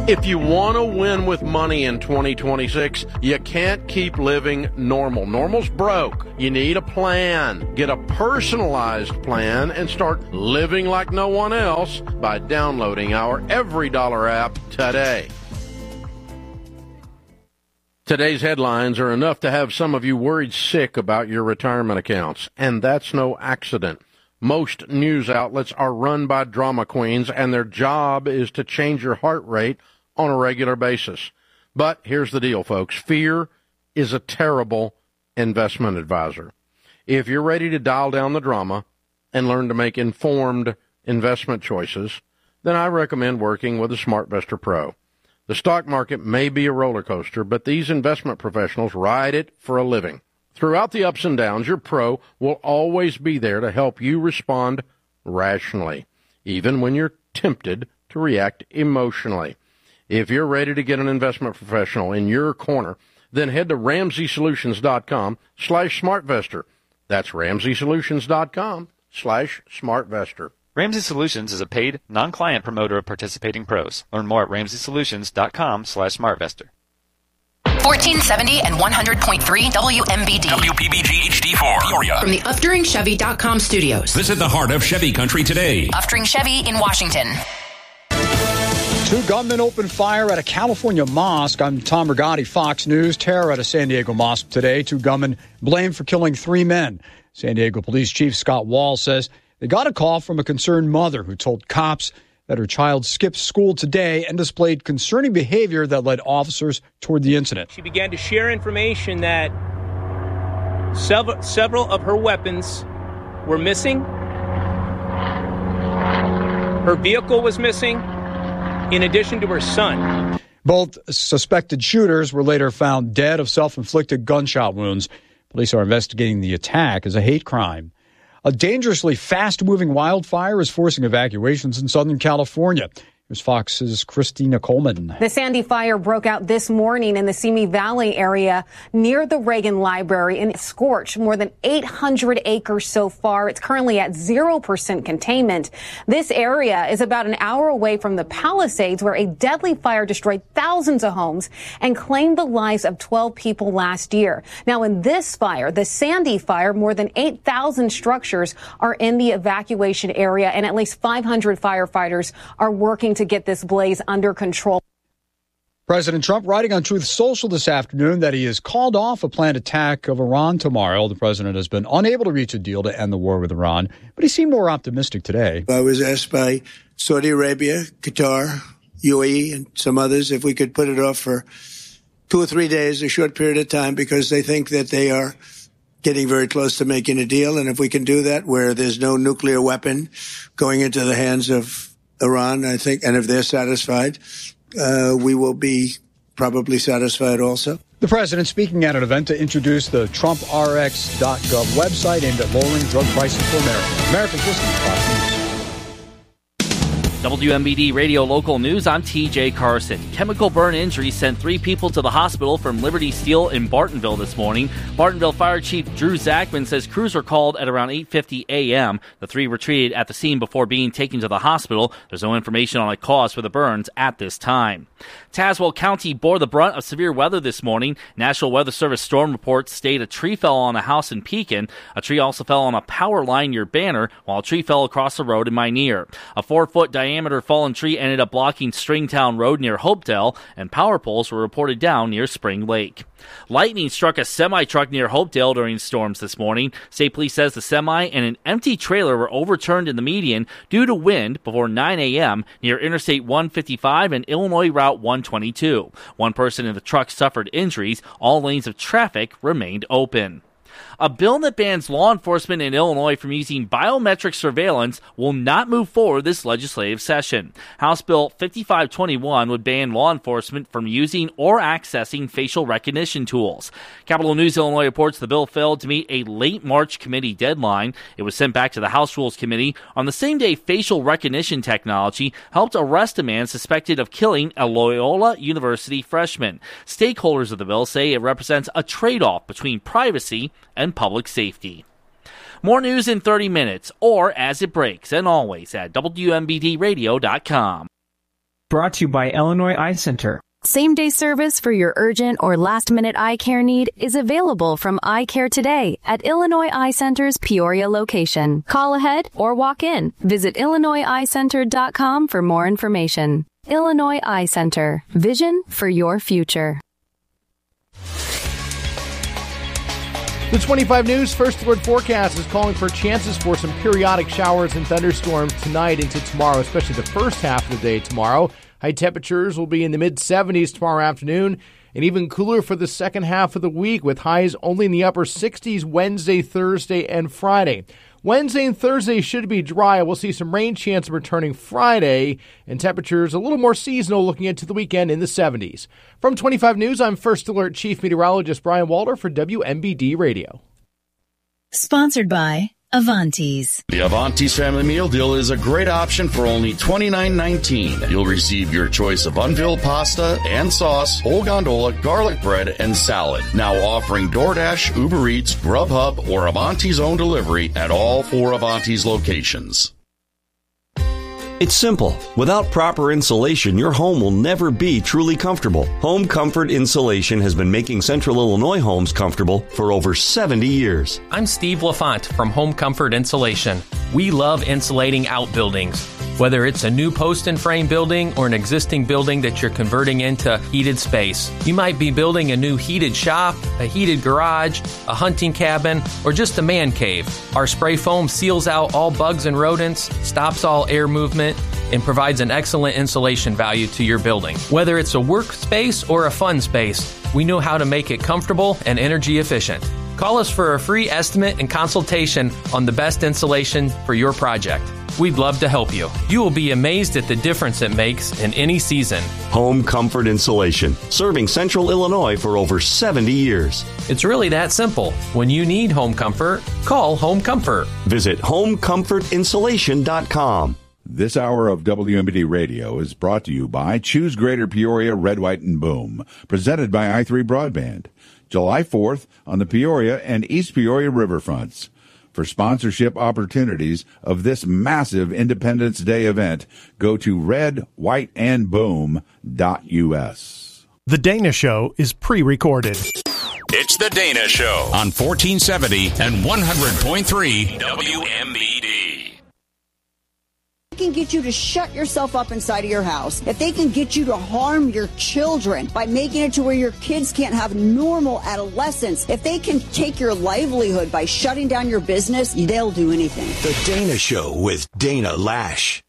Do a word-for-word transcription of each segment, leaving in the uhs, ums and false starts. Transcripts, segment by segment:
If you want to win with money in twenty twenty-six, you can't keep living normal. Normal's broke. You need a plan. Get a personalized plan and start living like no one else by downloading our Every Dollar app today. Today's headlines are enough to have some of you worried sick about your retirement accounts, and that's no accident. Most news outlets are run by drama queens, and their job is to change your heart rate on a regular basis. But here's the deal, folks. Fear is a terrible investment advisor. If you're ready to dial down the drama and learn to make informed investment choices, then I recommend working with a SmartVestor Pro. The stock market may be a roller coaster, but these investment professionals ride it for a living. Throughout the ups and downs, your pro will always be there to help you respond rationally, even when you're tempted to react emotionally. If you're ready to get an investment professional in your corner, then head to RamseySolutions.com slash SmartVestor. That's RamseySolutions.com slash SmartVestor. Ramsey Solutions is a paid, non-client promoter of participating pros. Learn more at RamseySolutions.com slash SmartVestor. fourteen seventy and one hundred point three W M B D. W P B G H D four. Peoria. From the Uftring Chevy dot com studios. Visit the heart of Chevy country today. Uftring Chevy in Washington. Two gunmen opened fire at a California mosque. I'm Tom Rigotti, Fox News. Terror at a San Diego mosque today. Two gunmen blamed for killing three men. San Diego Police Chief Scott Wall says they got a call from a concerned mother who told cops that her child skipped school today and displayed concerning behavior that led officers toward the incident. She began to share information that several, several of her weapons were missing. Her vehicle was missing, in addition to her son. Both suspected shooters were later found dead of self-inflicted gunshot wounds. Police are investigating the attack as a hate crime. A dangerously fast-moving wildfire is forcing evacuations in Southern California. Here's Fox's Christina Coleman. The Sandy fire broke out this morning in the Simi Valley area near the Reagan Library and scorched more than eight hundred acres so far. It's currently at zero percent containment. This area is about an hour away from the Palisades, where a deadly fire destroyed thousands of homes and claimed the lives of twelve people last year. Now, in this fire, the Sandy fire, more than eight thousand structures are in the evacuation area, and at least five hundred firefighters are working to get this blaze under control. President Trump writing on Truth Social this afternoon that he has called off a planned attack of Iran tomorrow. The president has been unable to reach a deal to end the war with Iran, but he seemed more optimistic today. I was asked by Saudi Arabia, Qatar, U A E, and some others if we could put it off for two or three days, a short period of time, because they think that they are getting very close to making a deal. And if we can do that where there's no nuclear weapon going into the hands of Iran, I think, and if they're satisfied, uh, we will be probably satisfied also. The president speaking at an event to introduce the Trump R X dot gov website aimed at lowering drug prices for Americans. Americans listening to Fox News. W M B D Radio Local News, I'm T J Carson. Chemical burn injuries sent three people to the hospital from Liberty Steel in Bartonville this morning. Bartonville Fire Chief Drew Zachman says crews were called at around eight fifty a.m. The three were treated at the scene before being taken to the hospital. There's no information on a cause for the burns at this time. Tazewell County bore the brunt of severe weather this morning. National Weather Service storm reports state a tree fell on a house in Pekin. A tree also fell on a power line near Banner, while a tree fell across the road in Minear. A four-foot diameter fallen tree ended up blocking Stringtown Road near Hopedale, and power poles were reported down near Spring Lake. Lightning struck a semi-truck near Hopedale during storms this morning. State Police says the semi and an empty trailer were overturned in the median due to wind before nine a.m. near Interstate one fifty-five and Illinois Route one twenty-two. One person in the truck suffered injuries. All lanes of traffic remained open. A bill that bans law enforcement in Illinois from using biometric surveillance will not move forward this legislative session. House Bill fifty-five twenty-one would ban law enforcement from using or accessing facial recognition tools. Capital News Illinois reports the bill failed to meet a late March committee deadline. It was sent back to the House Rules Committee on the same day facial recognition technology helped arrest a man suspected of killing a Loyola University freshman. Stakeholders of the bill say it represents a trade-off between privacy and public safety. More news in thirty minutes, or as it breaks, and always at W M B D radio dot com. Brought to you by Illinois Eye Center. Same-day service for your urgent or last-minute eye care need is available from Eye Care Today at Illinois Eye Center's Peoria location. Call ahead or walk in. Visit illinois eye center dot com for more information. Illinois Eye Center. Vision for your future. The twenty-five News First Alert Forecast is calling for chances for some periodic showers and thunderstorms tonight into tomorrow, especially the first half of the day tomorrow. High temperatures will be in the mid-seventies tomorrow afternoon and even cooler for the second half of the week with highs only in the upper sixties Wednesday, Thursday, and Friday. Wednesday and Thursday should be dry. We'll see some rain chance returning Friday and temperatures a little more seasonal looking into the weekend in the seventies. From twenty-five News, I'm First Alert Chief Meteorologist Brian Walter for W M B D Radio. Sponsored by Avanti's. The Avanti's Family Meal Deal is a great option for only twenty-nine nineteen. You'll receive your choice of unveiled pasta and sauce, whole gondola, garlic bread, and salad. Now offering DoorDash, Uber Eats, Grubhub, or Avanti's own delivery at all four Avanti's locations. It's simple. Without proper insulation, your home will never be truly comfortable. Home Comfort Insulation has been making Central Illinois homes comfortable for over seventy years. I'm Steve LaFont from Home Comfort Insulation. We love insulating outbuildings. Whether it's a new post and frame building or an existing building that you're converting into heated space. You might be building a new heated shop, a heated garage, a hunting cabin, or just a man cave. Our spray foam seals out all bugs and rodents, stops all air movement, and provides an excellent insulation value to your building. Whether it's a workspace or a fun space, we know how to make it comfortable and energy efficient. Call us for a free estimate and consultation on the best insulation for your project. We'd love to help you. You will be amazed at the difference it makes in any season. Home Comfort Insulation, serving Central Illinois for over seventy years. It's really that simple. When you need home comfort, call Home Comfort. Visit home comfort insulation dot com. This hour of W M B D Radio is brought to you by Choose Greater Peoria, Red, White, and Boom, presented by I three Broadband. July fourth on the Peoria and East Peoria riverfronts. For sponsorship opportunities of this massive Independence Day event, go to red white and boom dot U S. The Dana Show is pre-recorded. It's The Dana Show on fourteen seventy and one hundred point three W M B D. Can get you to shut yourself up inside of your house, if they can get you to harm your children by making it to where your kids can't have normal adolescence, if they can take your livelihood by shutting down your business, they'll do anything. The Dana Show with Dana Lash.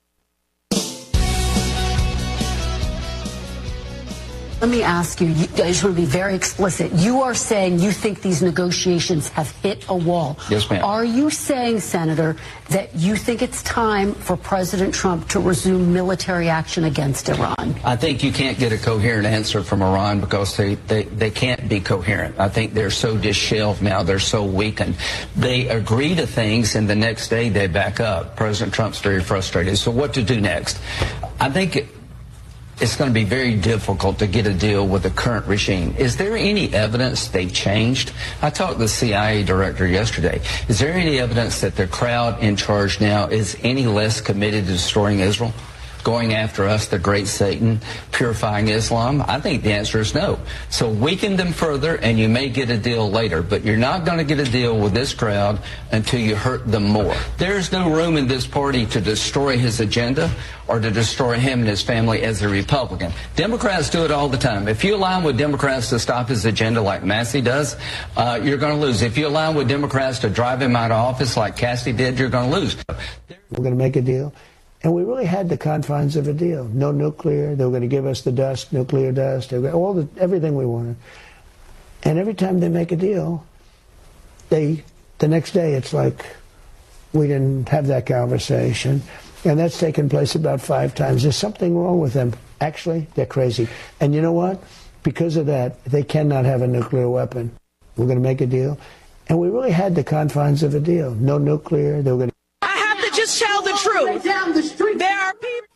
Let me ask you, you, I just want to be very explicit. You are saying you think these negotiations have hit a wall. Yes, ma'am. Are you saying, Senator, that you think it's time for President Trump to resume military action against Iran? I think you can't get a coherent answer from Iran because they, they, they can't be coherent. I think they're so disheveled now. They're so weakened. They agree to things, and the next day they back up. President Trump's very frustrated. So what to do next? I think it, it's going to be very difficult to get a deal with the current regime. Is there any evidence they've changed? I talked to the C I A director yesterday. Is there any evidence that the crowd in charge now is any less committed to destroying Israel, going after us, the great Satan, purifying Islam? I think the answer is no. So weaken them further and you may get a deal later, but you're not going to get a deal with this crowd until you hurt them more. There's no room in this party to destroy his agenda or to destroy him and his family as a Republican. Democrats do it all the time. If you align with Democrats to stop his agenda like Massey does, uh, you're going to lose. If you align with Democrats to drive him out of office like Cassidy did, you're going to lose. We're going to make a deal. And we really had the confines of a deal. No nuclear. They were going to give us the dust, nuclear dust, all the, everything we wanted. And every time they make a deal, they, the next day it's like we didn't have that conversation. And that's taken place about five times. There's something wrong with them. Actually, they're crazy. And you know what? Because of that, they cannot have a nuclear weapon. We're going to make a deal. And we really had the confines of a deal. No nuclear. They were going to I have to just tell the truth. Down the street. There are people.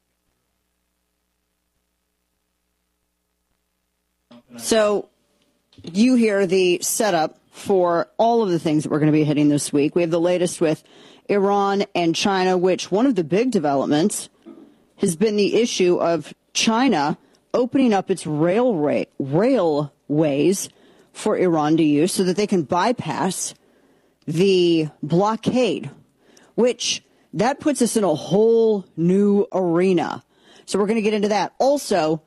So you hear the setup for all of the things that we're going to be hitting this week. We have the latest with Iran and China, which one of the big developments has been the issue of China opening up its railway, railways for Iran to use so that they can bypass the blockade, which that puts us in a whole new arena. So we're going to get into that. Also,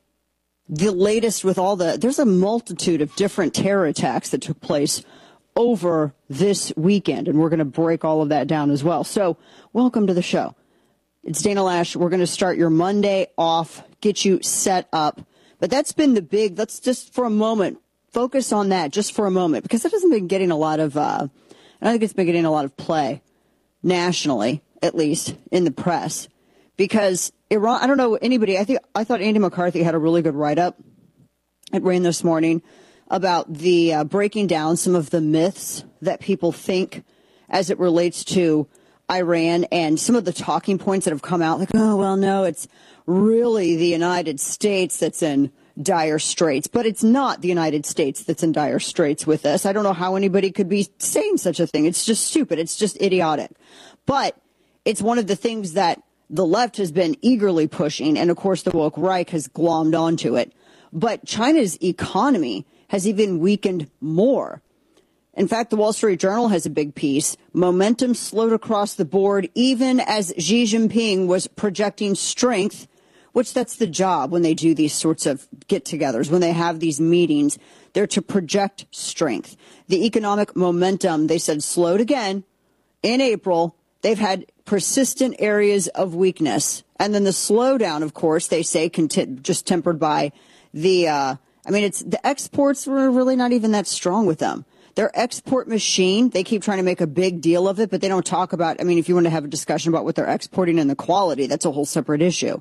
the latest with all the, there's a multitude of different terror attacks that took place over this weekend, and we're going to break all of that down as well. So welcome to the show. It's Dana Lash. We're going to start your Monday off, get you set up. But that's been the big, let's just for a moment, focus on that just for a moment, because it hasn't been getting a lot of, uh, I think it's been getting a lot of play nationally, at least in the press, because Iran, I don't know anybody, I think, I thought Andy McCarthy had a really good write-up at Rain this morning about the uh, breaking down some of the myths that people think as it relates to Iran and some of the talking points that have come out like, oh, well, no, it's really the United States that's in dire straits. But it's not the United States that's in dire straits with this. I don't know how anybody could be saying such a thing. It's just stupid. It's just idiotic. But it's one of the things that the left has been eagerly pushing. And, of course, the woke Reich has glommed onto it. But China's economy has even weakened more. In fact, the Wall Street Journal has a big piece. Momentum slowed across the board, even as Xi Jinping was projecting strength, which that's the job when they do these sorts of get-togethers, when they have these meetings. They're to project strength. The economic momentum, they said, slowed again in April. They've had persistent areas of weakness. And then the slowdown, of course, they say, conti- just tempered by the, uh, I mean, it's the exports were really not even that strong with them. Their export machine, they keep trying to make a big deal of it, but they don't talk about, I mean, if you want to have a discussion about what they're exporting and the quality, that's a whole separate issue.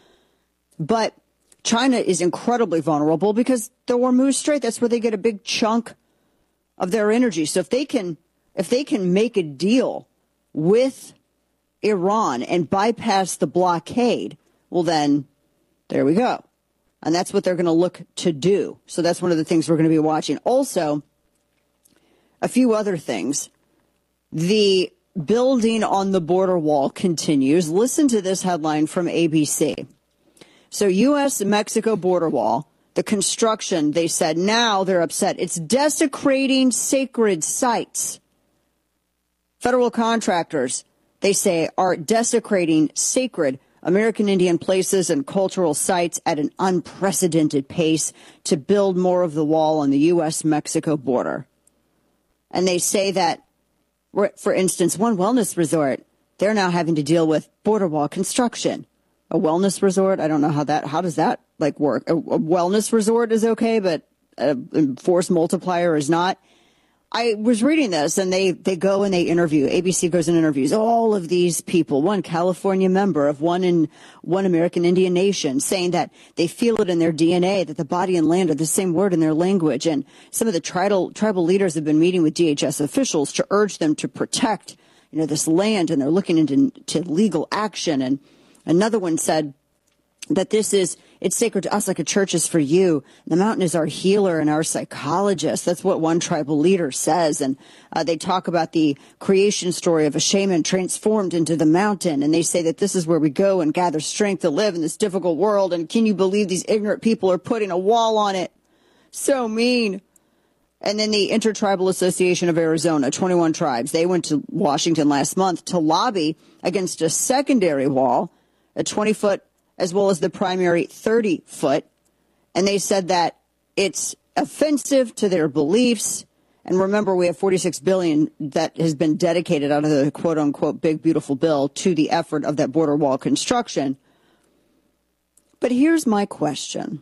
But China is incredibly vulnerable because the Hormuz Strait, that's where they get a big chunk of their energy. So if they can, if they can make a deal with Iran and bypass the blockade, well, then there we go. And that's what they're going to look to do. So that's one of the things we're going to be watching. Also, a few other things. The building on the border wall continues. Listen to this headline from A B C. So U S Mexico border wall, the construction, they said now they're upset. It's desecrating sacred sites. Federal contractors, they say, are desecrating sacred American Indian places and cultural sites at an unprecedented pace to build more of the wall on the U S Mexico border. And they say that, for instance, one wellness resort, they're now having to deal with border wall construction. A wellness resort, I don't know how that, how does that like work? A, a wellness resort is okay, but a force multiplier is not. I was reading this, and they, they go and they interview. A B C goes and interviews all of these people. One California member of one in one American Indian nation saying that they feel it in their D N A, that the body and land are the same word in their language. And some of the tribal tribal leaders have been meeting with D H S officials to urge them to protect, you know, this land, and they're looking into to legal action. And another one said that this is, it's sacred to us like a church is for you. The mountain is our healer and our psychologist. That's what one tribal leader says. And uh, they talk about the creation story of a shaman transformed into the mountain. And they say that this is where we go and gather strength to live in this difficult world. And can you believe these ignorant people are putting a wall on it? So mean. And then the Intertribal Association of Arizona, twenty-one tribes, they went to Washington last month to lobby against a secondary wall, a twenty-foot as well as the primary thirty foot. And they said that it's offensive to their beliefs. And remember, we have forty-six billion dollars that has been dedicated out of the quote unquote big, beautiful bill to the effort of that border wall construction. But here's my question.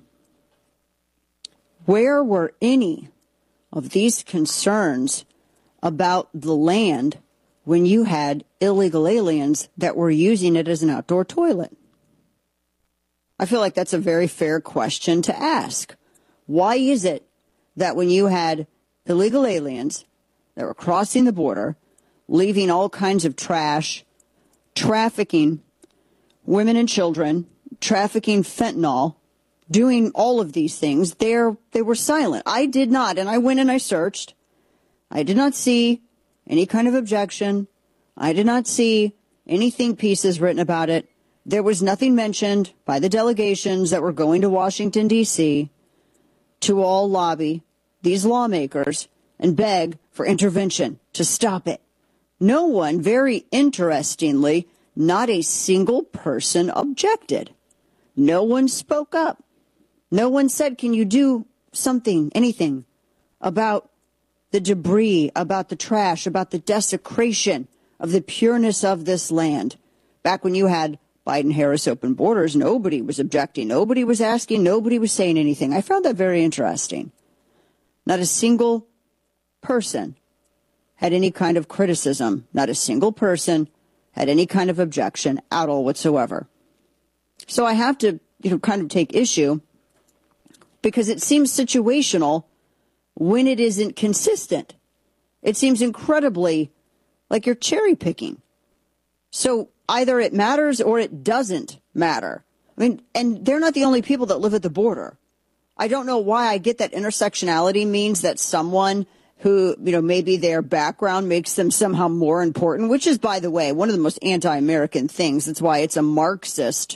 Where were any of these concerns about the land when you had illegal aliens that were using it as an outdoor toilet? I feel like that's a very fair question to ask. Why is it that when you had illegal aliens that were crossing the border, leaving all kinds of trash, trafficking women and children, trafficking fentanyl, doing all of these things, they're, they were silent? I did not, and I went and I searched. I did not see any kind of objection. I did not see any think pieces written about it. there was nothing mentioned by the delegations that were going to Washington, D C to all lobby these lawmakers and beg for intervention to stop it. No one, very interestingly, not a single person objected. No one spoke up. No one said, can you do something, anything about the debris, about the trash, about the desecration of the pureness of this land? Back when you had Biden-Harris open borders, nobody was objecting. Nobody was asking. Nobody was saying anything. I found that very interesting. Not a single person had any kind of criticism. Not a single person had any kind of objection at all whatsoever. So I have to, you know, kind of take issue because it seems situational when it isn't consistent. It seems incredibly like you're cherry picking. So either it matters or it doesn't matter. I mean, and they're not the only people that live at the border. I don't know why I get that intersectionality means that someone who, you know, maybe their background makes them somehow more important, which is, by the way, one of the most anti-American things. That's why it's a Marxist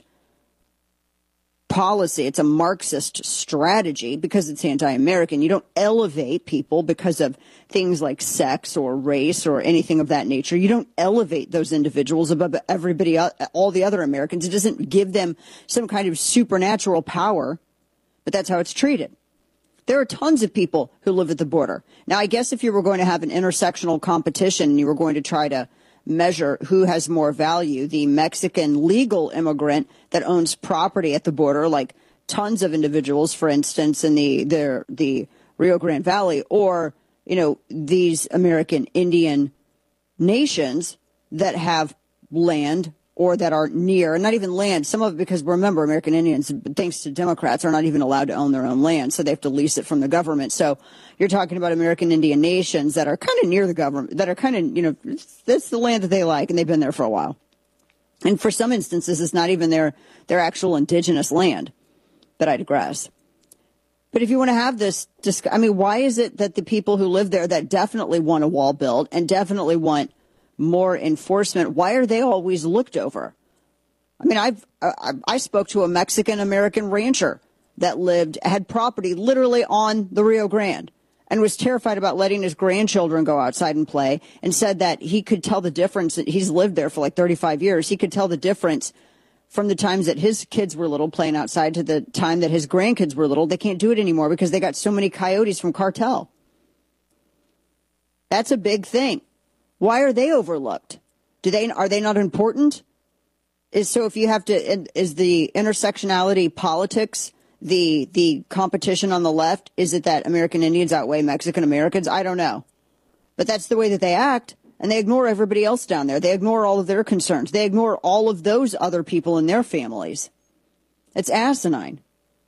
policy. It's a Marxist strategy because it's anti-American. You don't elevate people because of things like sex or race or anything of that nature. You don't elevate those individuals above everybody, all the other Americans. It doesn't give them some kind of supernatural power, but that's how it's treated. There are tons of people who live at the border. Now, I guess if you were going to have an intersectional competition and you were going to try to measure who has more value, the Mexican legal immigrant that owns property at the border, like tons of individuals, for instance, in the the, the Rio Grande Valley, or, you know, these American Indian nations that have land or that are near, not even land, some of it because, remember, American Indians, thanks to Democrats, are not even allowed to own their own land, so they have to lease it from the government. So you're talking about American Indian nations that are kind of near the government, that are kind of, you know, that's the land that they like, and they've been there for a while. And for some instances, it's not even their, their actual indigenous land, but I digress. But if you want to have this, I mean, why is it that the people who live there that definitely want a wall built and definitely want more enforcement, why are they always looked over? I mean, I've I, I spoke to a Mexican American rancher that lived, had property literally on the Rio Grande and was terrified about letting his grandchildren go outside and play, and said that he could tell the difference. He's lived there for like thirty-five years. He could tell the difference from the times that his kids were little playing outside to the time that his grandkids were little. They can't do it anymore because they got so many coyotes from cartel. That's a big thing. Why are they overlooked? Do they, are they not important? Is so if you have to, is the intersectionality politics, the, the competition on the left, is it that American Indians outweigh Mexican Americans? I don't know. But that's the way that they act, and they ignore everybody else down there. They ignore all of their concerns. They ignore all of those other people and their families. It's asinine.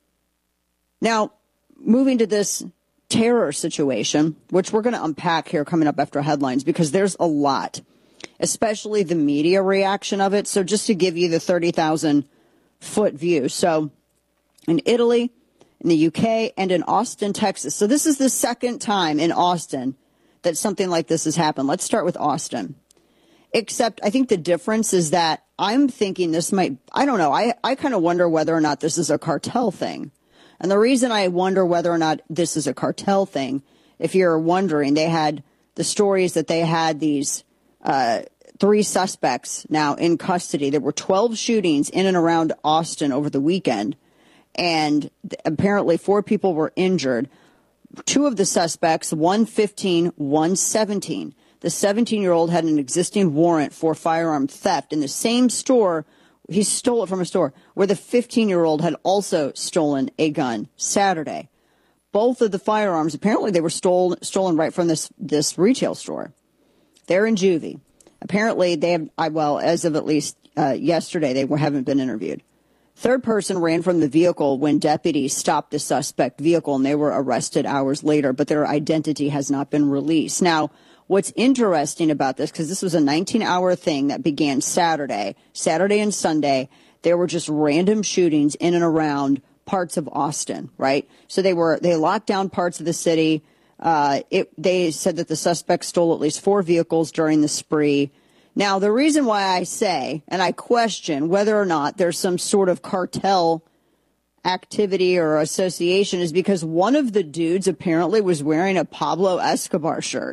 Now, moving to this terror situation, which we're going to unpack here coming up after headlines, because there's a lot, especially the media reaction of it. So just to give you the thirty thousand foot view. So in Italy, in the U K, and in Austin, Texas. So this is the second time in Austin that something like this has happened. Let's start with Austin. Except I think the difference is that I'm thinking this might, I don't know, I, I kind of wonder whether or not this is a cartel thing. And the reason I wonder whether or not this is a cartel thing, if you're wondering, they had the stories that they had these uh, three suspects now in custody. There were twelve shootings in and around Austin over the weekend, and apparently four people were injured. Two of the suspects, one fifteen, one seventeen. The seventeen-year-old had an existing warrant for firearm theft in the same store. He stole it from a store where the fifteen-year-old had also stolen a gun Saturday. Both of the firearms, apparently they were stolen, stolen right from this, this retail store. They're in juvie. Apparently they have, well, as of at least uh, yesterday, they haven't been interviewed. Third person ran from the vehicle when deputies stopped the suspect vehicle, and they were arrested hours later, but their identity has not been released. Now, what's interesting about this, because this was a nineteen-hour thing that began Saturday, Saturday and Sunday, there were just random shootings in and around parts of Austin, right? So they were they locked down parts of the city. Uh, it, they said that the suspects stole at least four vehicles during the spree. Now, the reason why I say, and I question whether or not there's some sort of cartel activity or association, is because one of the dudes apparently was wearing a Pablo Escobar shirt.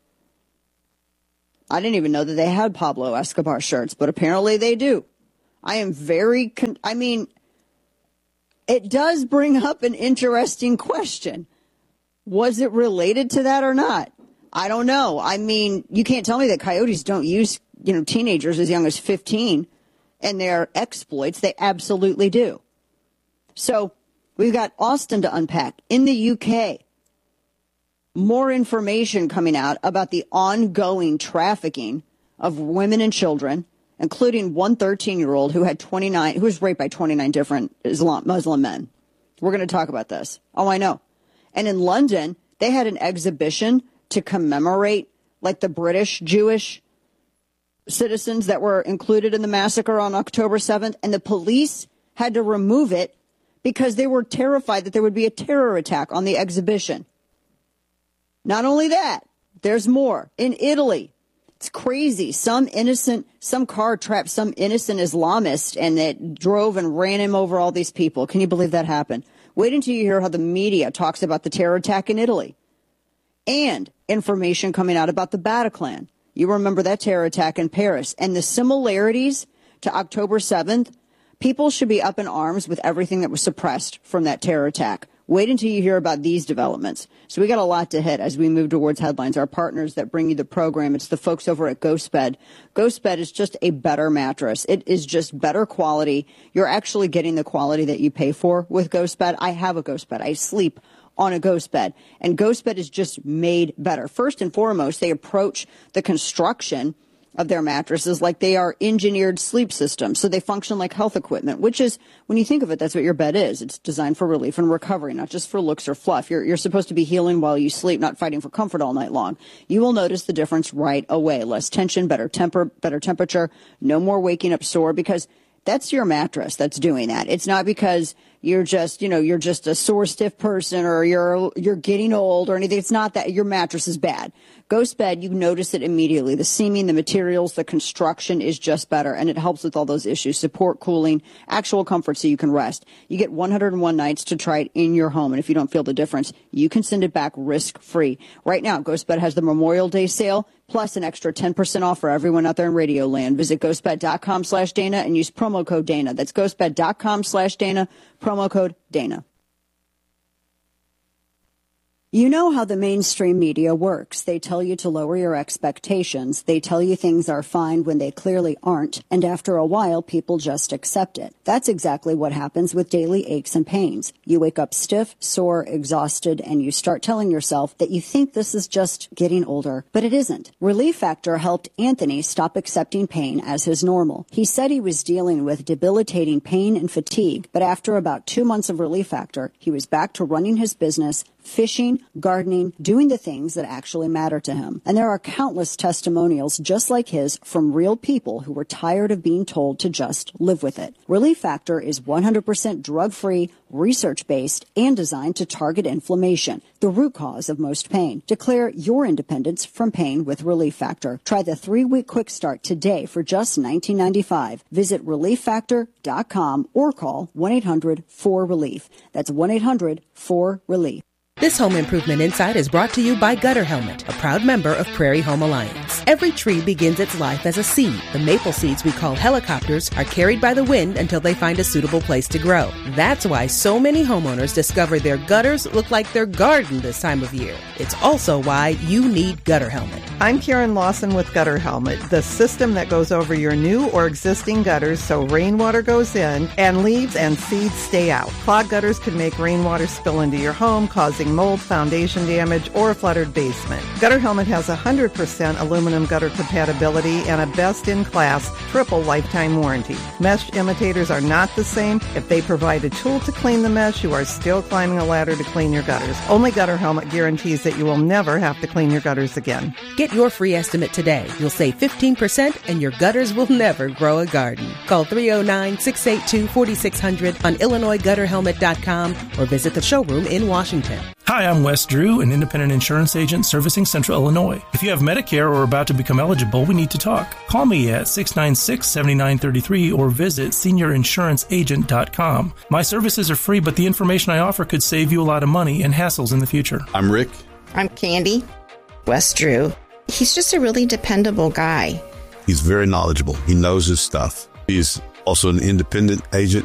I didn't even know that they had Pablo Escobar shirts, but apparently they do. I am very, con- I mean, it does bring up an interesting question. Was it related to that or not? I don't know. I mean, you can't tell me that coyotes don't use, you know, teenagers as young as fifteen and their exploits. They absolutely do. So we've got Austin to unpack. In the U K, more information coming out about the ongoing trafficking of women and children, including one thirteen-year-old who had twenty-nine, who was raped by twenty-nine different Islam, Muslim men. We're going to talk about this. Oh, I know. And in London, they had an exhibition to commemorate, like, the British Jewish citizens that were included in the massacre on October seventh, and the police had to remove it because they were terrified that there would be a terror attack on the exhibition. Not only that, there's more. In Italy, it's crazy. Some innocent, some car trapped some innocent Islamist and it drove and ran him over all these people. Can you believe that happened? Wait until you hear how the media talks about the terror attack in Italy. And information coming out about the Bataclan. You remember that terror attack in Paris. And the similarities to October seventh, people should be up in arms with everything that was suppressed from that terror attack. Wait until you hear about these developments. So we got a lot to hit as we move towards headlines. Our partners that bring you the program, it's the folks over at GhostBed. GhostBed is just a better mattress. It is just better quality. You're actually getting the quality that you pay for with GhostBed. I have a GhostBed. I sleep on a GhostBed, and GhostBed is just made better. First and foremost, they approach the construction of their mattresses like they are engineered sleep systems. So they function like health equipment, which is, when you think of it, that's what your bed is. It's designed for relief and recovery, not just for looks or fluff. You're, you're supposed to be healing while you sleep, not fighting for comfort all night long. You will notice the difference right away. Less tension, better temper, better temperature, no more waking up sore, because that's your mattress that's doing that. It's not because you're just, you know, you're just a sore, stiff person or you're you're getting old or anything. It's not that. Your mattress is bad. GhostBed, you notice it immediately. The seaming, the materials, the construction is just better, and it helps with all those issues. Support, cooling, actual comfort so you can rest. You get one hundred one nights to try it in your home, and if you don't feel the difference, you can send it back risk-free. Right now, GhostBed has the Memorial Day sale, plus an extra ten percent off for everyone out there in Radio Land. Visit ghostbed.com slash Dana and use promo code Dana. That's ghostbed.com slash Dana, promo code Dana. You know how the mainstream media works. They tell you to lower your expectations. They tell you things are fine when they clearly aren't. And after a while, people just accept it. That's exactly what happens with daily aches and pains. You wake up stiff, sore, exhausted, and you start telling yourself that you think this is just getting older. But it isn't. Relief Factor helped Anthony stop accepting pain as his normal. He said he was dealing with debilitating pain and fatigue, but after about two months of Relief Factor, he was back to running his business, fishing, gardening, doing the things that actually matter to him. And there are countless testimonials just like his from real people who were tired of being told to just live with it. Relief Factor is one hundred percent drug-free, research-based, and designed to target inflammation, the root cause of most pain. Declare your independence from pain with Relief Factor. Try the three-week quick start today for just nineteen ninety-five dollars. Visit relief factor dot com or call one eight hundred four relief. That's one eight hundred four relief. This Home Improvement Insight is brought to you by Gutter Helmet, a proud member of Prairie Home Alliance. Every tree begins its life as a seed. The maple seeds we call helicopters are carried by the wind until they find a suitable place to grow. That's why so many homeowners discover their gutters look like their garden this time of year. It's also why you need Gutter Helmet. I'm Karen Lawson with Gutter Helmet, the system that goes over your new or existing gutters so rainwater goes in and leaves and seeds stay out. Clogged gutters can make rainwater spill into your home, causing mold, foundation damage, or a flooded basement. Gutter Helmet has one hundred percent aluminum gutter compatibility and a best-in-class triple lifetime warranty. Mesh imitators are not the same. If they provide a tool to clean the mesh, you are still climbing a ladder to clean your gutters. Only Gutter Helmet guarantees that you will never have to clean your gutters again. Get your free estimate today. You'll save fifteen percent and your gutters will never grow a garden. Call three oh nine, six eight two, four six zero zero on illinois gutter helmet dot com or visit the showroom in Washington. Hi, I'm Wes Drew, an independent insurance agent servicing Central Illinois. If you have Medicare or are about to become eligible, we need to talk. Call me at six nine six, seven nine three three or visit senior insurance agent dot com. My services are free, but the information I offer could save you a lot of money and hassles in the future. I'm Rick. I'm Candy. Wes Drew. He's just a really dependable guy. He's very knowledgeable. He knows his stuff. He's also an independent agent.